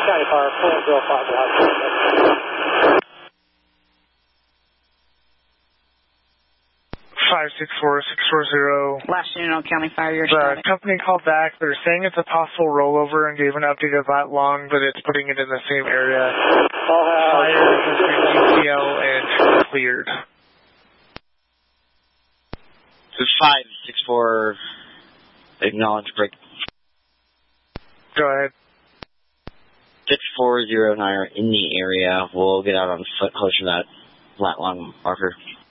County Fire, 405 Watch. 564-640. Last unit on County Fire, your The company called back. They're saying it's a possible rollover and gave an update of that long, but it's putting it in the same area. Fire has been UCL and cleared. This is 564. Acknowledge break. Go ahead. 6409 are in the area. We'll get out on foot closer to that flat long marker.